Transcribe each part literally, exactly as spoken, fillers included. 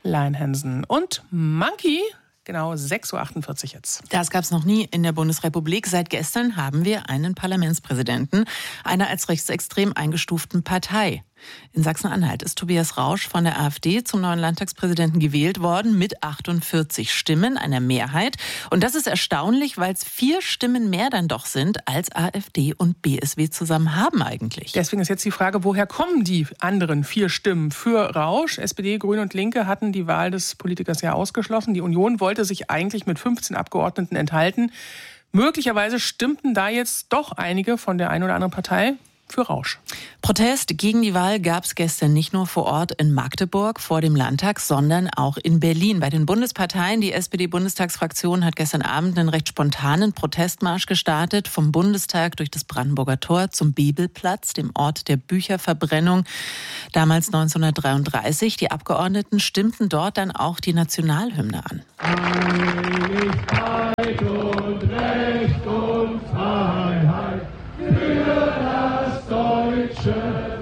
Lion Hansen. Und Monkey, genau sechs Uhr achtundvierzig jetzt. Das gab es noch nie in der Bundesrepublik. Seit gestern haben wir einen Parlamentspräsidenten einer als rechtsextrem eingestuften Partei. In Sachsen-Anhalt ist Tobias Rausch von der AfD zum neuen Landtagspräsidenten gewählt worden mit achtundvierzig Stimmen, einer Mehrheit. Und das ist erstaunlich, weil es vier Stimmen mehr dann doch sind, als AfD und B S W zusammen haben eigentlich. Deswegen ist jetzt die Frage, woher kommen die anderen vier Stimmen für Rausch? S P D, Grüne und Linke hatten die Wahl des Politikers ja ausgeschlossen. Die Union wollte sich eigentlich mit fünfzehn Abgeordneten enthalten. Möglicherweise stimmten da jetzt doch einige von der einen oder anderen Partei für Rausch. Protest gegen die Wahl gab es gestern nicht nur vor Ort in Magdeburg vor dem Landtag, sondern auch in Berlin. Bei den Bundesparteien, die S P D-Bundestagsfraktion hat gestern Abend einen recht spontanen Protestmarsch gestartet, vom Bundestag durch das Brandenburger Tor zum Bebelplatz, dem Ort der Bücherverbrennung, damals neunzehnhundertdreiunddreißig. Die Abgeordneten stimmten dort dann auch die Nationalhymne an. Einigkeit und Recht und Freiheit für das deutsche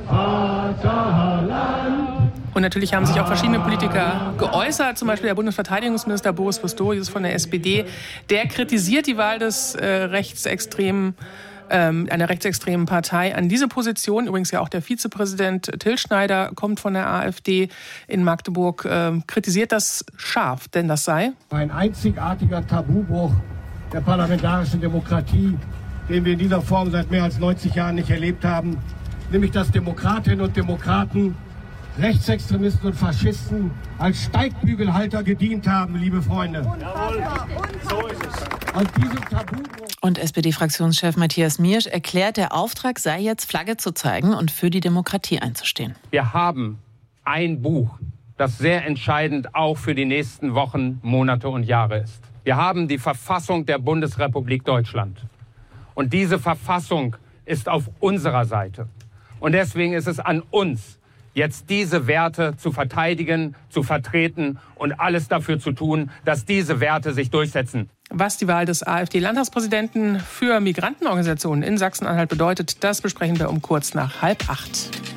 Vaterland. Und natürlich haben sich auch verschiedene Politiker geäußert, zum Beispiel der Bundesverteidigungsminister Boris Pistorius von der S P D. Der kritisiert die Wahl des äh, rechtsextremen, ähm, einer rechtsextremen Partei an diese Position. Übrigens ja auch der Vizepräsident Till Schneider kommt von der AfD in Magdeburg, äh, kritisiert das scharf, denn das sei ein einzigartiger Tabubruch der parlamentarischen Demokratie, den wir in dieser Form seit mehr als neunzig Jahren nicht erlebt haben, nämlich dass Demokratinnen und Demokraten Rechtsextremisten und Faschisten als Steigbügelhalter gedient haben, liebe Freunde. Jawohl. So ist es. Und diesem Tabubruch Und S P D-Fraktionschef Matthias Miersch erklärt, der Auftrag sei jetzt, Flagge zu zeigen und für die Demokratie einzustehen. Wir haben ein Buch, das sehr entscheidend auch für die nächsten Wochen, Monate und Jahre ist. Wir haben die Verfassung der Bundesrepublik Deutschland. Und diese Verfassung ist auf unserer Seite. Und deswegen ist es an uns, jetzt diese Werte zu verteidigen, zu vertreten und alles dafür zu tun, dass diese Werte sich durchsetzen. Was die Wahl des AfD-Landtagspräsidenten für Migrantenorganisationen in Sachsen-Anhalt bedeutet, das besprechen wir um kurz nach halb acht.